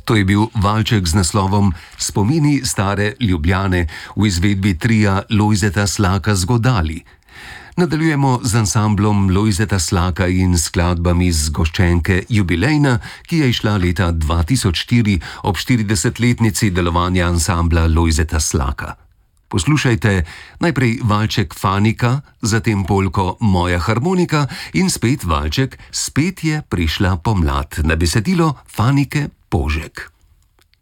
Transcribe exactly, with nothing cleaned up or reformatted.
To je bil valček z naslovom Spomini stare Ljubljane v izvedbi tria Lojzeta Slaka z godali. Nadaljujemo z ansamblom Lojzeta Slaka in skladbami z Goščenke Jubilejna, ki je izšla leta dva tisoč štiri ob štiridesetletnici delovanja ansambla Lojzeta Slaka. Poslušajte najprej valček Fanika, zatem polko Moja harmonika in spet valček Spet je prišla pomlad na besedilo Fanike Požek.